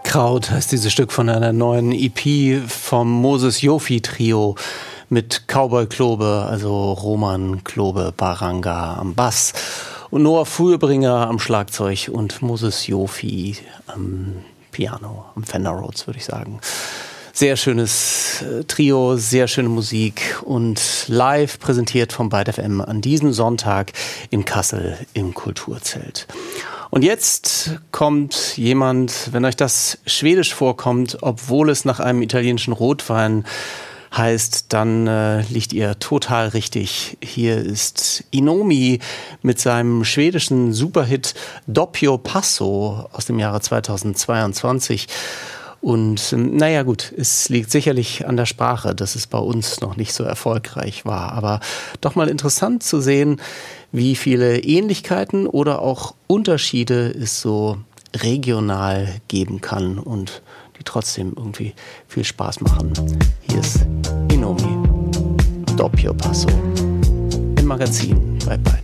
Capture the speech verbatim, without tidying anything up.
Kraut heißt dieses Stück von einer neuen E P vom Moses Jofi Trio mit Cowboy Klobe, also Roman Klobe Baranga am Bass und Noah Fuhlbringer am Schlagzeug und Moses Jofi am Piano, am Fender Rhodes, würde ich sagen. Sehr schönes Trio, sehr schöne Musik und live präsentiert vom Byte F M an diesem Sonntag in Kassel im Kulturzelt. Und jetzt kommt jemand, wenn euch das schwedisch vorkommt, obwohl es nach einem italienischen Rotwein heißt, dann äh, liegt ihr total richtig. Hier ist Inomi mit seinem schwedischen Superhit Doppio Passo aus dem Jahre zweitausendzweiundzwanzig. Und naja gut, es liegt sicherlich an der Sprache, dass es bei uns noch nicht so erfolgreich war. Aber doch mal interessant zu sehen, wie viele Ähnlichkeiten oder auch Unterschiede es so regional geben kann und die trotzdem irgendwie viel Spaß machen. Hier ist Inomi, Doppio Passo im Magazin bei Byte.